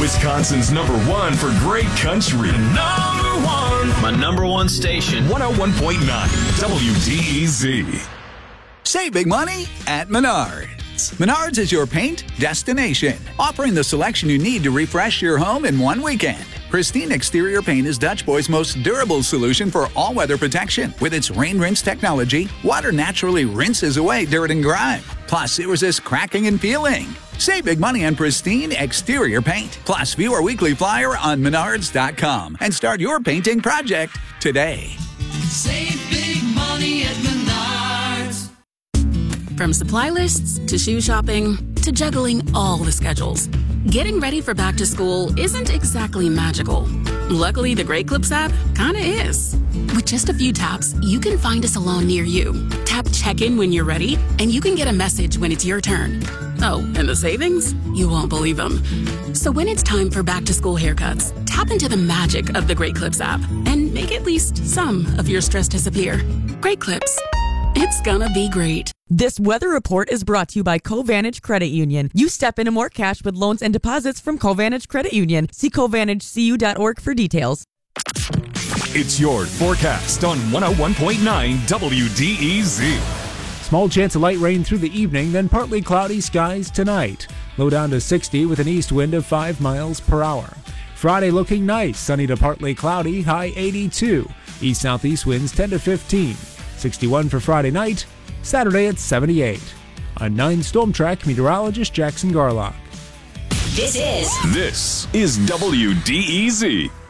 Wisconsin's #1 for great country. #1. My #1 station. 101.9 WDEZ. Save big money at Menards. Menards is your paint destination, offering the selection you need to refresh your home in one weekend. Pristine Exterior Paint is Dutch Boy's most durable solution for all-weather protection. With its rain rinse technology, water naturally rinses away dirt and grime. Plus, it resists cracking and peeling. Save big money on Pristine Exterior Paint. Plus, view our weekly flyer on Menards.com and start your painting project today. Save big money at Menards. From supply lists to shoe shopping to juggling all the schedules, getting ready for back to school isn't exactly magical. Luckily, the Great Clips app kinda is. With just a few taps, you can find a salon near you. Tap check-in when you're ready, and you can get a message when it's your turn. Oh, and the savings? You won't believe them. So when it's time for back to school haircuts, tap into the magic of the Great Clips app and make at least some of your stress disappear. Great Clips. It's gonna be great. This weather report is brought to you by Covantage Credit Union. You step into more cash with loans and deposits from Covantage Credit Union. See CovantageCU.org for details. It's your forecast on 101.9 WDEZ. Small chance of light rain through the evening, then partly cloudy skies tonight. Low down to 60 with an east wind of 5 miles per hour. Friday looking nice, sunny to partly cloudy, high 82. East-southeast winds 10 to 15. 61 for Friday night. Saturday at 78. I'm 9 Storm Track meteorologist Jackson Garlock. This is WDEZ.